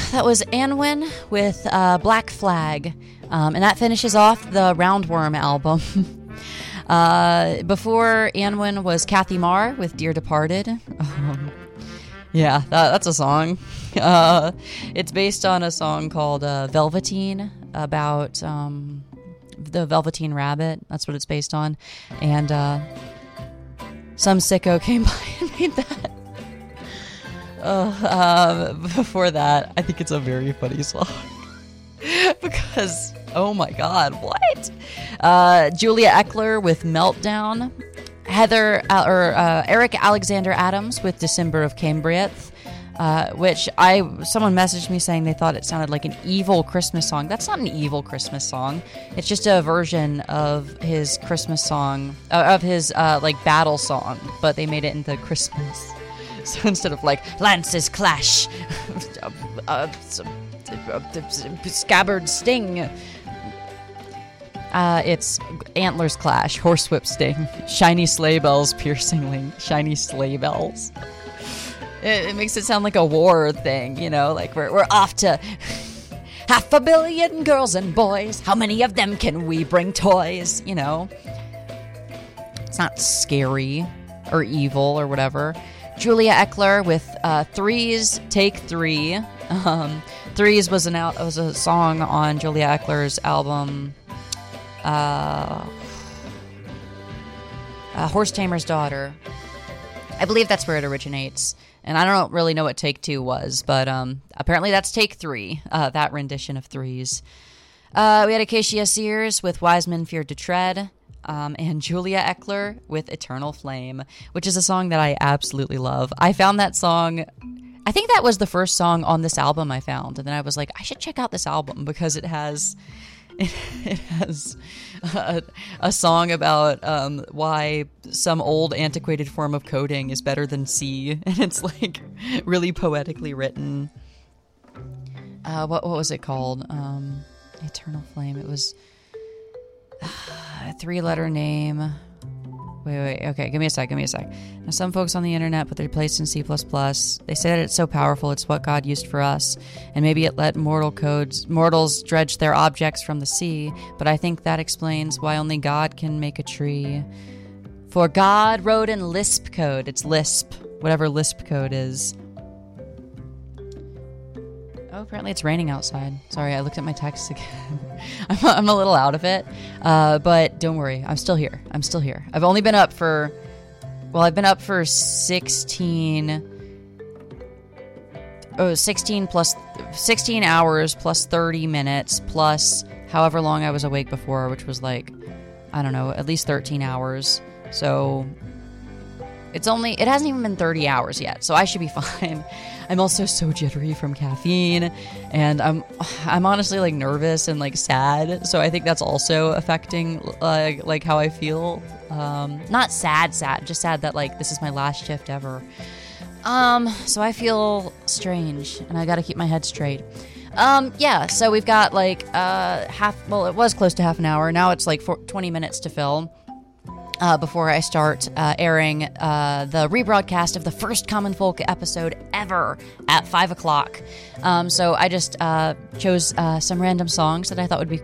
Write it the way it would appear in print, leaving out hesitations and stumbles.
that was Anwen with Black Flag. And that finishes off the Roundworm album. Before Anwen was Kathy Marr with Dear Departed. Yeah, that's a song. It's based on a song called Velveteen, about the Velveteen Rabbit. That's what it's based on. And some sicko came by and made that. Before that, I think it's a very funny song. Because, oh my god, what? Julia Eckler with Meltdown. Eric Alexander Adams with December of Cambriath, which someone messaged me saying they thought it sounded like an evil Christmas song. That's not an evil Christmas song. It's just a version of his Christmas song, of his like battle song, but they made it into Christmas. So instead of like lances clash, scabbard sting. It's antlers clash, horsewhip sting, shiny sleigh bells piercingly, shiny sleigh bells. It makes it sound like a war thing, you know, like we're off to 500 million girls and boys. How many of them can we bring toys? You know, it's not scary or evil or whatever. Julia Eckler with Threes, Take Three. Threes was a song on Julia Eckler's album. Horse Tamer's Daughter. I believe that's where it originates. And I don't really know what Take Two was, but apparently that's Take Three, that rendition of Threes. We had Acacia Sears with Wise Men Feared to Tread, and Julia Eckler with Eternal Flame, which is a song that I absolutely love. I found that song... I think that was the first song on this album I found, and then I was like, I should check out this album because it has a song about why some old antiquated form of coding is better than C, and it's like really poetically written. What was it called? Eternal Flame. It was a 3-letter name. Wait. Okay, give me a sec. Now, some folks on the internet put their place in C++. They say that it's so powerful, it's what God used for us. And maybe it let mortals dredge their objects from the sea. But I think that explains why only God can make a tree. For God wrote in Lisp code. It's Lisp, whatever Lisp code is. Oh, apparently it's raining outside. Sorry, I looked at my text again. I'm a little out of it, but don't worry. I'm still here. I've only been up for 16 hours plus 30 minutes plus however long I was awake before, which was like, I don't know, at least 13 hours. So it hasn't even been 30 hours yet, so I should be fine. I'm also so jittery from caffeine, and I'm honestly like nervous and like sad. So I think that's also affecting like how I feel. Not sad, just sad that like this is my last shift ever. So I feel strange, and I got to keep my head straight. Yeah. So we've got like it was close to half an hour. Now it's like 20 minutes to fill. Before I start airing the rebroadcast of the first Common Folk episode ever at 5 o'clock. So I just chose some random songs that I thought would be